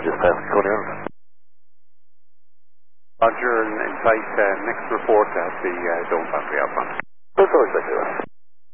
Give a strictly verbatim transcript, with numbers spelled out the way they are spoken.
just passed Conan. Roger, and invite uh, next report at the uh, Dome Pass.